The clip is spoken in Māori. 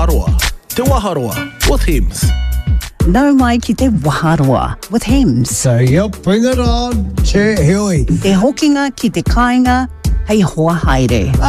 Aroa, Te Waharoa with Hems. Nau mai ki te Waharoa with Hems. So bring it on, Te Hui. Te hokinga ki te kāinga, hei hoa haere.